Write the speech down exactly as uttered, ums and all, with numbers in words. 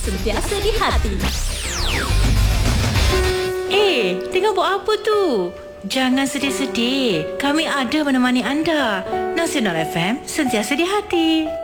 sentiasa di hati. Eh, tengah buat apa tu? Jangan sedih-sedih. Kami ada menemani anda. Nasional F M, sentiasa di hati.